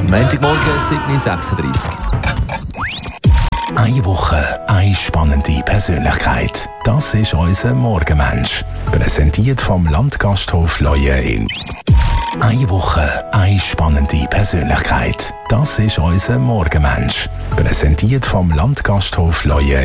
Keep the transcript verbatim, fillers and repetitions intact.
Montagmorgen, sieben Uhr sechsunddreißig. Eine Woche, eine spannende Persönlichkeit. Das ist unser Morgenmensch. Präsentiert vom Landgasthof Leue in. Eine Woche, eine spannende Persönlichkeit. Das ist unser Morgenmensch. Präsentiert vom Landgasthof Leue